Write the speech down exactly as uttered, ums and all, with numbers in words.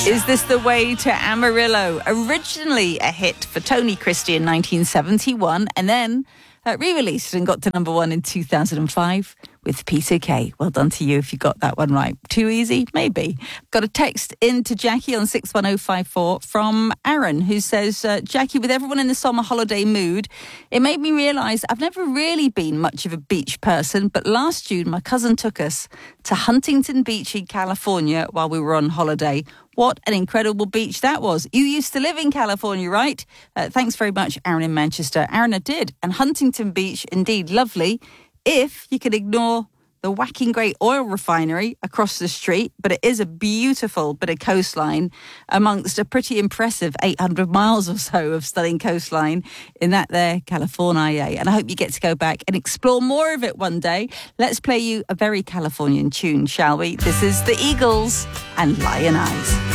Is This the Way to Amarillo? Originally a hit for Tony Christie in nineteen seventy-one and then uh, re-released and got to number one in two thousand five with Peter Kay. Well done to you if you got that one right. Too easy? Maybe. Got a text in to Jackie on six one oh five four from Aaron, who says, uh, Jackie, with everyone in the summer holiday mood, it made me realise I've never really been much of a beach person, but last June my cousin took us to Huntington Beach in California while we were on holiday. What an incredible beach that was. You used to live in California, right? Uh, thanks very much, Aaron in Manchester. Aaron, I did. And Huntington Beach, indeed lovely, if you could ignore the whacking great oil refinery across the street. But it is a beautiful bit of coastline amongst a pretty impressive eight hundred miles or so of stunning coastline in that there California. And I hope you get to go back and explore more of it one day. Let's play you a very Californian tune, shall we? This is the Eagles and Lion Eyes.